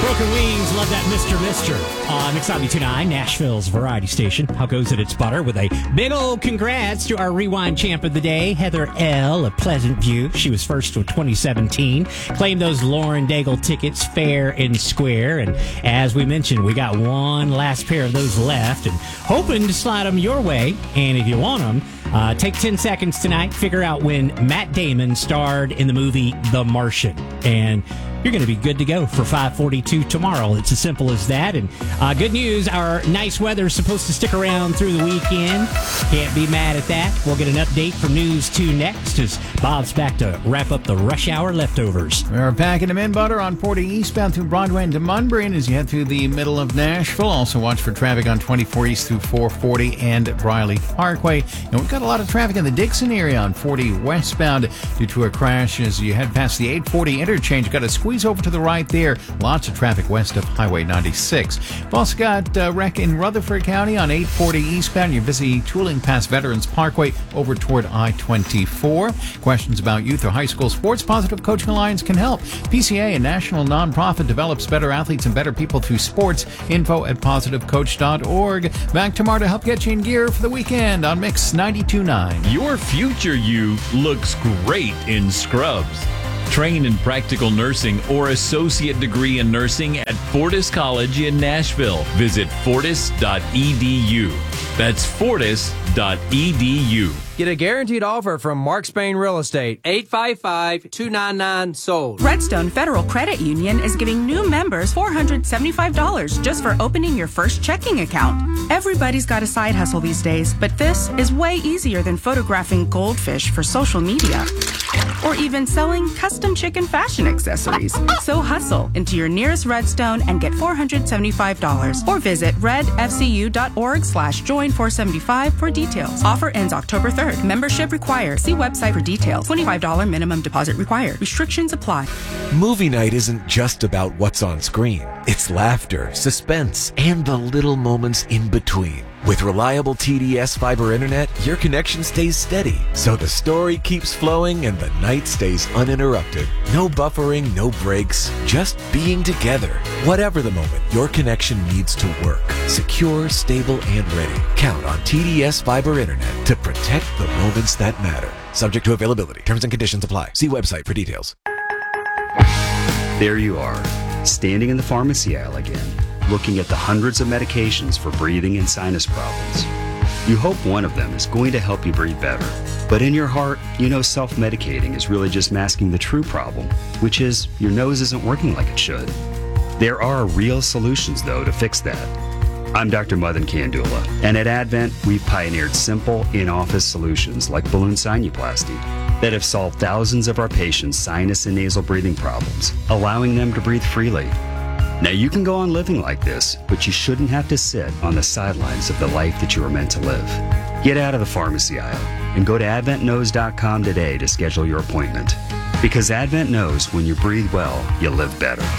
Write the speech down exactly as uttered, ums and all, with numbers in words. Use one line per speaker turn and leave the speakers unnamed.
Broken Wings, love that Mister Mister on Mix ninety-two point nine, Nashville's variety station. How goes it? It's Butter with a big old congrats to our Rewind champ of the day, Heather L. of Pleasant View. She was first with twenty seventeen. Claimed those Lauren Daigle tickets fair and square. And as we mentioned, we got one last pair of those left and hoping to slide them your way. And if you want them, uh, take ten seconds tonight, figure out when Matt Damon starred in the movie The Martian. And you're going to be good to go for five forty-two tomorrow. It's as simple as that. And uh, good news, our nice weather is supposed to stick around through the weekend. Can't be mad at that. We'll get an update from News two next as Bob's back to wrap up the rush hour leftovers.
We're packing them in, Butter, on forty eastbound through Broadway into Munbury. And as you head through the middle of Nashville, also watch for traffic on twenty-four east through four forty and Briley Parkway. And we've got a lot of traffic in the Dixon area on forty westbound due to a crash as you head past the eight forty interchange. You've got to squeeze over to the right there. Lots of traffic west of Highway ninety-six. We've also got uh, wreck in Rutherford County on eight forty eastbound. You're busy tooling past Veterans Parkway over toward I twenty-four. Questions about youth or high school sports? Positive Coaching Alliance can help. P C A, a national nonprofit, develops better athletes and better people through sports. Info at positive coach dot org. Back tomorrow to help get you in gear for the weekend on Mix ninety-two point nine.
Your future you looks great in scrubs. Train in practical nursing or associate degree in nursing at Fortis College in Nashville. Visit fortis dot e d u. That's fortis dot e d u.
Get a guaranteed offer from Mark Spain Real Estate. eight five five, two nine nine, sold.
Redstone Federal Credit Union is giving new members four hundred seventy-five dollars just for opening your first checking account. Everybody's got a side hustle these days, but this is way easier than photographing goldfish for social media or even selling custom chicken fashion accessories. So hustle into your nearest Redstone and get four hundred seventy-five dollars or visit red f c u dot org slash join four seventy-five for details. Offer ends October third. Membership required. See website for details. twenty-five dollars minimum deposit required. Restrictions apply.
Movie night isn't just about what's on screen. It's laughter, suspense, and the little moments in between. With reliable T D S fiber internet, your connection stays steady, so the story keeps flowing and the night stays uninterrupted. No buffering, no breaks, just being together. Whatever the moment, your connection needs to work. Secure, stable, and ready. Count on T D S fiber internet to protect the moments that matter. Subject to availability. Terms and conditions apply. See website for details.
There you are, standing in the pharmacy aisle again, looking at the hundreds of medications for breathing and sinus problems. You hope one of them is going to help you breathe better. But in your heart, you know self-medicating is really just masking the true problem, which is your nose isn't working like it should. There are real solutions, though, to fix that. I'm Doctor Madan Kandula, and at Advent, we've pioneered simple, in-office solutions like balloon sinuplasty that have solved thousands of our patients' sinus and nasal breathing problems, allowing them to breathe freely. Now, you can go on living like this, but you shouldn't have to sit on the sidelines of the life that you were meant to live. Get out of the pharmacy aisle and go to advent knows dot com today to schedule your appointment. Because Advent knows when you breathe well, you live better.